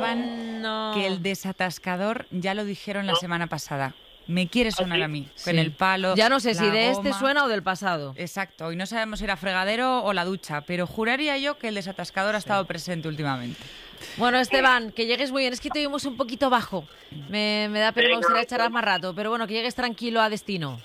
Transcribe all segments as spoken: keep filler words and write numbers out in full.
Esteban, no. que el desatascador ya lo dijeron la semana pasada. Me quiere sonar ¿Ah, sí? a mí, Sí. con el palo. Ya no sé si la de este goma. suena o del pasado. Exacto, y no sabemos si era fregadero o la ducha, pero juraría yo que el desatascador ha estado presente últimamente. Bueno, Esteban, que llegues muy bien. Es que te oímos un poquito bajo. Me, me da pena, me Venga, gustaría no, charlar más rato. Pero bueno, que llegues tranquilo a destino.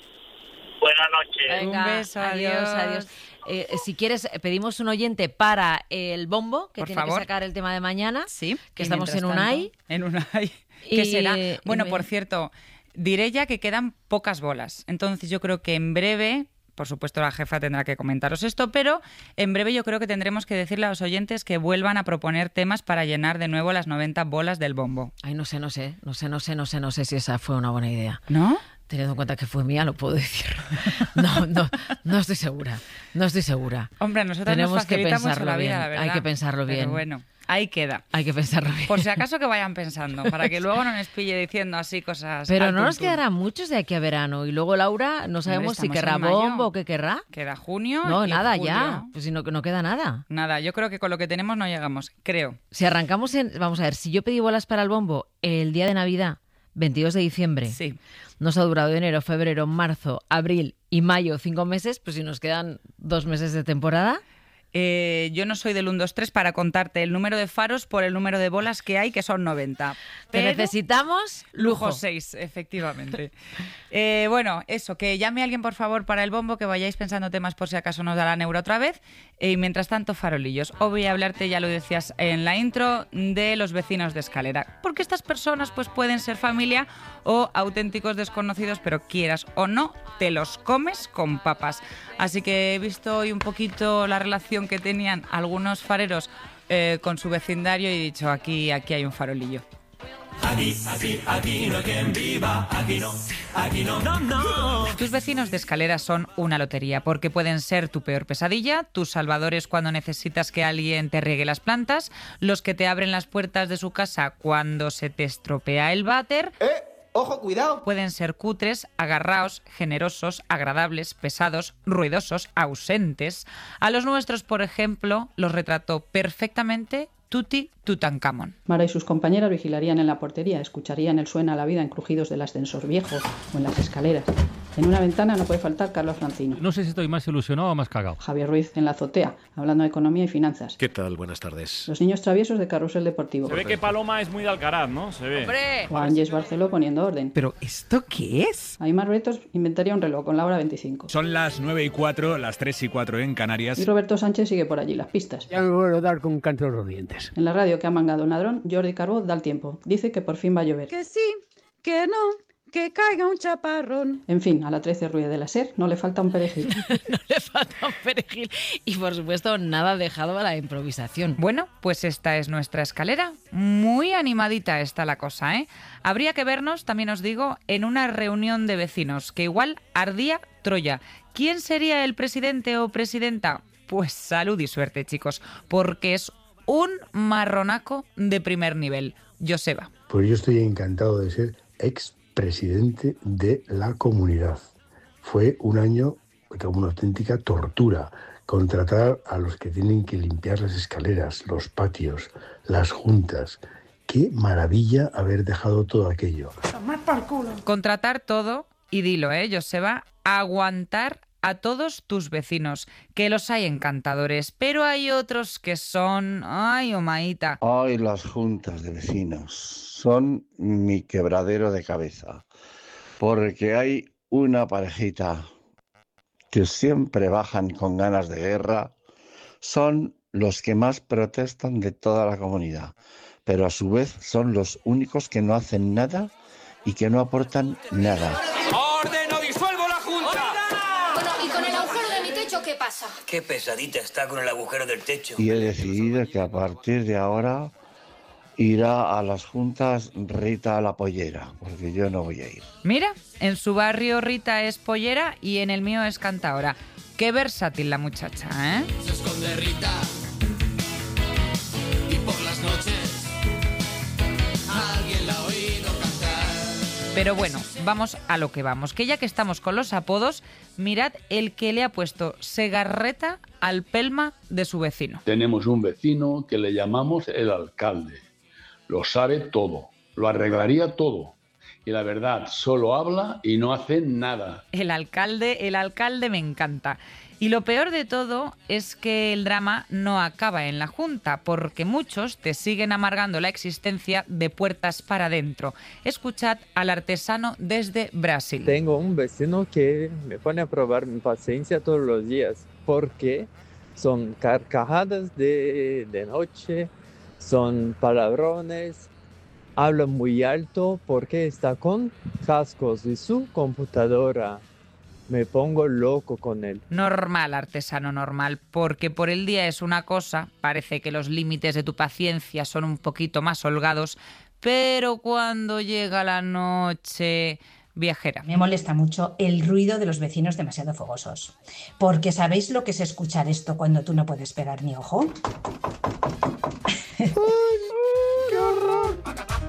Buenas noches. Un beso, adiós, adiós. adiós. Eh, si quieres, pedimos un oyente para el bombo, que Por tiene favor. que sacar el tema de mañana. Sí, Que y estamos en mientras Unai. tanto, En Unai. Y- ¿Qué será? y Bueno, me- por cierto, diré ya que quedan pocas bolas. Entonces yo creo que en breve, por supuesto la jefa tendrá que comentaros esto, pero en breve yo creo que tendremos que decirle a los oyentes que vuelvan a proponer temas para llenar de nuevo las noventa bolas del bombo. Ay, no sé, no sé, no sé, no sé, no sé, no sé si esa fue una buena idea. ¿No? Teniendo en cuenta que fue mía, lo puedo decir. No, no, no estoy segura, no estoy segura. Hombre, nosotros Tenemos nos que facilitamos pensarlo la vida, bien, la verdad. hay que pensarlo bien. Pero bueno, ahí queda. Hay que pensarlo bien. Por si acaso que vayan pensando, para que luego no nos pille diciendo así cosas. Pero al no nos tuntún. quedarán muchos de aquí a verano. Y luego Laura, no sabemos si estamos querrá en mayo. bombo o qué querrá. Queda junio. No, y nada julio. ya. Pues si no, no queda nada. Nada, yo creo que con lo que tenemos no llegamos, creo. Si arrancamos en... Vamos a ver, si yo pedí bolas para el bombo el día de Navidad, veintidós de diciembre, Sí. nos ha durado enero, febrero, marzo, abril y mayo, cinco meses, pues si nos quedan dos meses de temporada... Eh, yo no soy del uno, dos, tres para contarte el número de faros por el número de bolas que hay, que son noventa. Te Pero necesitamos lujo lujo. seis, efectivamente. Eh, bueno, eso, que llame a alguien por favor para el bombo, que vayáis pensando temas por si acaso nos da la neura otra vez. Eh, y mientras tanto, farolillos. Hoy voy a hablarte, ya lo decías en la intro, de los vecinos de escalera. Porque estas personas pues pueden ser familia o auténticos desconocidos, pero quieras o no, te los comes con papas. Así que he visto hoy un poquito la relación que tenían algunos fareros eh, con su vecindario y he dicho, aquí, aquí hay un farolillo. Aquí, aquí, aquí no hay quien viva, aquí no, aquí no, no, no. Tus vecinos de escalera son una lotería porque pueden ser tu peor pesadilla, tus salvadores cuando necesitas que alguien te riegue las plantas, los que te abren las puertas de su casa cuando se te estropea el váter. ¡Eh! ¡Ojo, cuidado! Pueden ser cutres, agarraos, generosos, agradables, pesados, ruidosos, ausentes. A los nuestros, por ejemplo, los retrató perfectamente Tuti Tutankamón. Mara y sus compañeras vigilarían en la portería, escucharían el suena a la vida en crujidos del ascensor viejo o en las escaleras. En una ventana no puede faltar Carlos Francino. No sé si estoy más ilusionado o más cagado. Javier Ruiz en la azotea, hablando de economía y finanzas. ¿Qué tal? Buenas tardes. Los niños traviesos de Carrusel Deportivo. Se ve que Paloma es muy de Alcaraz, ¿no? Se ve. ¡Hombre! O Ángeles Barceló poniendo orden. ¿Pero esto qué es? Aymar Bretos inventaría un reloj con la hora veinticinco. Son las nueve y cuatro, las tres y cuatro en Canarias. Y Roberto Sánchez sigue por allí las pistas. Ya me vuelvo a dar con canto los dientes. En la radio que ha mangado un ladrón, Jordi Carbó da el tiempo. Dice que por fin va a llover. Que sí, que no, que caiga un chaparrón. En fin, a la trece Ruiz de la Ser no le falta un perejil. No le falta un perejil. Y por supuesto, nada dejado a la improvisación. Bueno, pues esta es nuestra escalera. Muy animadita está la cosa, ¿eh? Habría que vernos, también os digo, en una reunión de vecinos, que igual ardía Troya. ¿Quién sería el presidente o presidenta? Pues salud y suerte, chicos, porque es un marronaco de primer nivel. Joseba. Pues yo estoy encantado de ser expresidente de la comunidad. Fue un año de una auténtica tortura. Contratar a los que tienen que limpiar las escaleras, los patios, las juntas. Qué maravilla haber dejado todo aquello. Tomar por culo. Contratar todo, y dilo, ¿eh, Joseba? Aguantar a todos tus vecinos, que los hay encantadores, pero hay otros que son... ¡Ay, Omaíta! Ay, las juntas de vecinos son mi quebradero de cabeza, porque hay una parejita que siempre bajan con ganas de guerra, son los que más protestan de toda la comunidad, pero a su vez son los únicos que no hacen nada y que no aportan nada. ¡Ordeno, disuelvo la junta! Bueno, ¿y con el agujero de mi techo qué pasa? Qué pesadita está con el agujero del techo. Y he decidido que a partir de ahora irá a las juntas Rita la Pollera, porque yo no voy a ir. Mira, en su barrio Rita es pollera y en el mío es cantaora. Qué versátil la muchacha, ¿eh? Se esconde Rita y por las noches alguien la ha oído cantar. Pero bueno, vamos a lo que vamos, que ya que estamos con los apodos, mirad el que le ha puesto Segarreta al pelma de su vecino. Tenemos un vecino que le llamamos el alcalde. lo sabe todo, lo arreglaría todo. Y la verdad, solo habla y no hace nada. El alcalde, el alcalde me encanta. Y lo peor de todo es que el drama no acaba en la Junta, porque muchos te siguen amargando la existencia de puertas para adentro. Escuchad al artesano desde Brasil. Tengo un vecino que me pone a probar mi paciencia todos los días, porque son carcajadas de, de noche, son palabrones, habla muy alto porque está con cascos y su computadora. Me pongo loco con él. Normal, artesano, normal, porque por el día es una cosa, parece que los límites de tu paciencia son un poquito más holgados, pero cuando llega la noche... Viajera. Me molesta mucho el ruido de los vecinos demasiado fogosos, porque ¿sabéis lo que es escuchar esto cuando tú no puedes pegar ni ojo? ¡Qué horror!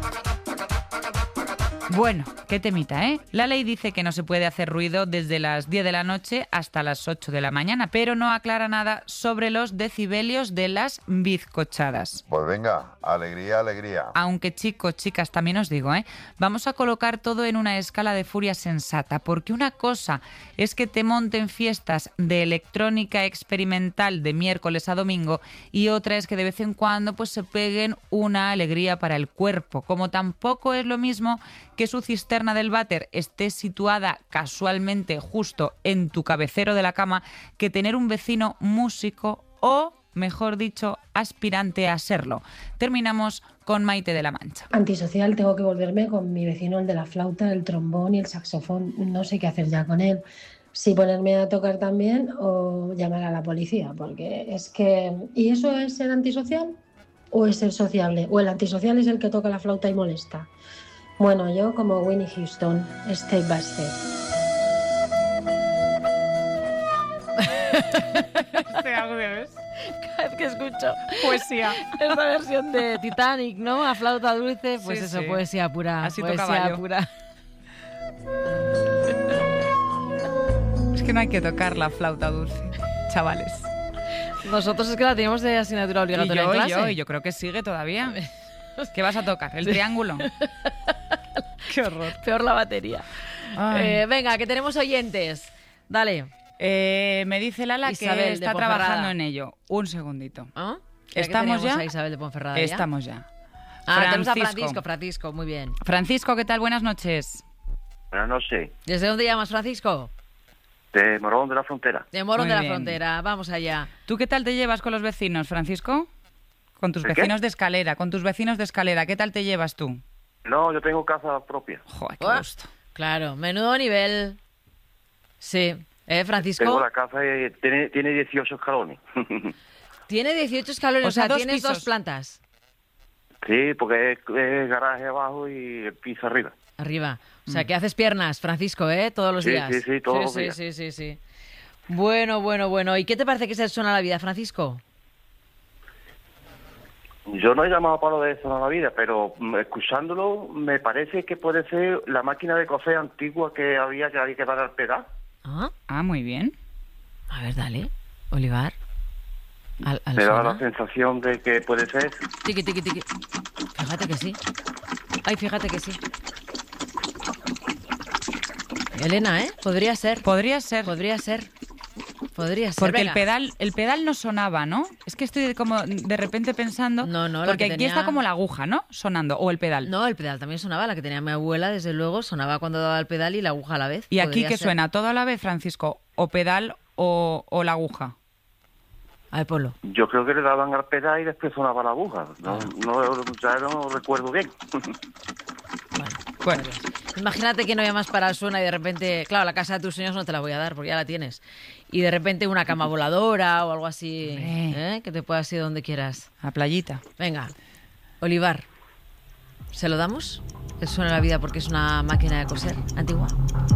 Bueno, qué temita, ¿eh? La ley dice que no se puede hacer ruido desde las diez de la noche hasta las ocho de la mañana, pero no aclara nada sobre los decibelios de las bizcochadas. Pues venga, alegría, alegría. Aunque chicos, chicas, también os digo, ¿eh? Vamos a colocar todo en una escala de furia sensata, porque una cosa es que te monten fiestas de electrónica experimental de miércoles a domingo y otra es que de vez en cuando pues se peguen una alegría para el cuerpo, como tampoco es lo mismo que su cisterna del váter esté situada casualmente justo en tu cabecero de la cama, que tener un vecino músico o, mejor dicho, aspirante a serlo. Terminamos con Maite de la Mancha. Antisocial, tengo que volverme con mi vecino, el de la flauta, el trombón y el saxofón. No sé qué hacer ya con él. Si ponerme a tocar también o llamar a la policía, porque es que... ¿Y eso es ser antisocial o es ser sociable? ¿O el antisocial es el que toca la flauta y molesta? Bueno, yo como Winnie Houston, step by step. Este audio, ¿ves? Cada vez que escucho poesía, esta versión de Titanic, ¿no? A flauta dulce, pues sí, eso, sí. poesía pura. Así poesía tocaba yo. pura. Es que no hay que tocar la flauta dulce, chavales. Nosotros es que la teníamos de asignatura obligatoria Y yo, en y clase. yo, y yo creo que sigue todavía. ¿Qué vas a tocar? ¿El sí. triángulo? Qué horror. Peor la batería. Eh, venga, que tenemos oyentes. Dale. Eh, me dice Lala Isabel que está trabajando en ello. Un segundito. ¿Ah? ¿Estamos ya? A Isabel de Ponferrada, Estamos ya. Ah, Francisco. tenemos a Francisco. Francisco, muy bien. Francisco, ¿qué tal? Buenas noches. Buenas noches. ¿Desde dónde llamas, Francisco? De Morón de la Frontera. De Morón Muy de la bien. Frontera. Vamos allá. ¿Tú qué tal te llevas con los vecinos, Francisco? Con tus ¿El qué? vecinos de escalera, con tus vecinos de escalera. ¿Qué tal te llevas tú? No, yo tengo casa propia. Joder, qué Oh, gusto. Claro, menudo nivel. Sí. ¿Eh, Francisco? Tengo la casa y tiene, tiene dieciocho escalones. Tiene dieciocho escalones, O o sea, sea, dos tienes pisos. dos plantas. Sí, porque es, es garaje abajo y el piso arriba. Arriba. O sea, Mm. que haces piernas, Francisco, ¿eh? Todos los Sí, días. sí, sí, todos los sí, días. Sí, sí, sí. Bueno, bueno, bueno. ¿Y qué te parece que se suena la vida, Francisco? Yo no he llamado para lo de eso en la vida, pero mm, escuchándolo me parece que puede ser la máquina de coser antigua que había que había que dar al pedal. Ah, Ah, muy bien. a ver, dale. Olivar. Al, al Me da suena. la sensación de que puede ser. Tiqui, tiqui, tiqui. Fíjate que sí. Ay, fíjate que sí. Elena, ¿eh? Podría ser. Podría ser. Podría ser. Podría ser. Porque Venga. el pedal, el pedal no sonaba, ¿no? Es que estoy como de repente pensando... No, no, la porque que aquí tenía- está como la aguja, ¿no? Sonando. O el pedal. No, el pedal también sonaba. La que tenía mi abuela, desde luego, sonaba cuando daba el pedal y la aguja a la vez. ¿Y aquí Podría qué ser. suena? ¿Todo a la vez, Francisco? ¿O pedal o, o la aguja? A ver, ponlo. Yo creo que le daban al pedal y después sonaba la aguja. No, no, ya no recuerdo bien. Bueno, Imagínate que no había más para el suena y de repente, claro, la casa de tus sueños no te la voy a dar porque ya la tienes. Y de repente una cama voladora o algo así, ¿eh? Que te puedas ir donde quieras. a playita. Venga, Olivar, ¿se lo damos? El suena la vida porque es una máquina de coser antigua.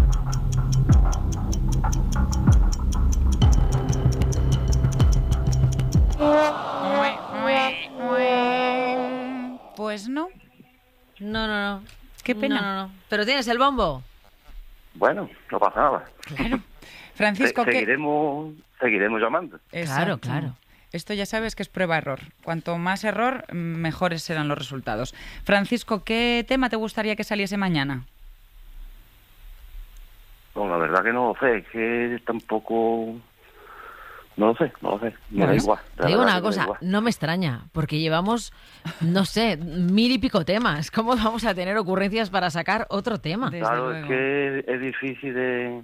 Pues no. No, no, no. Qué pena. No, no, no. Pero tienes el bombo. Bueno, no pasa nada. Francisco, Se- ¿qué? seguiremos, seguiremos llamando. Exacto. Claro, claro. Esto ya sabes que es prueba-error. Cuanto más error, mejores serán los resultados. Francisco, ¿qué tema te gustaría que saliese mañana? Bueno, la verdad que no lo sé, es que tampoco... No lo sé, no lo sé. Me da igual. Te digo una cosa, no me extraña, porque llevamos, no sé, mil y pico temas. ¿Cómo vamos a tener ocurrencias para sacar otro tema? Claro, es que es difícil de...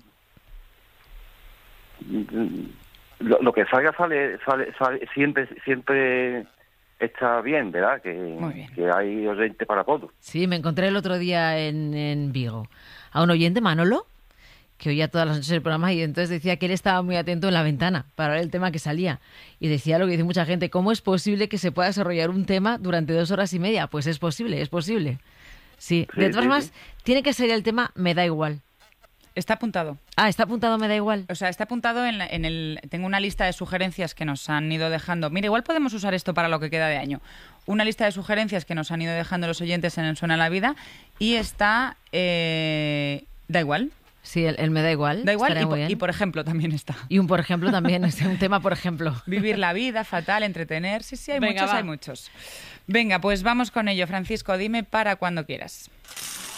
Lo, lo que salga sale, sale, sale siempre, siempre está bien, ¿verdad? Que, bien. que hay oyente para todo. Sí, me encontré el otro día en, en Vigo a un oyente, Manolo, que oía todas las noches el programa y entonces decía que él estaba muy atento en la ventana para ver el tema que salía. Y decía lo que dice mucha gente, ¿cómo es posible que se pueda desarrollar un tema durante dos horas y media? Pues es posible, es posible. Sí, Sí, de todas sí, formas, sí. tiene que ser el tema Me da igual. Está apuntado. Ah, está apuntado Me da igual. O sea, está apuntado en, la- en el... Tengo una lista de sugerencias que nos han ido dejando. Mira, igual podemos usar esto para lo que queda de año. Una lista de sugerencias que nos han ido dejando los oyentes en el Suena la Vida y está... eh, da igual. Sí, el, el Me da igual. Da igual estaría y, muy por, bien. y por ejemplo también está. Y un por ejemplo también, es un tema por ejemplo. Vivir la vida, fatal, entretener. Sí, sí, hay Venga, muchos, va. hay muchos. Venga, pues vamos con ello. Francisco, dime para cuando quieras.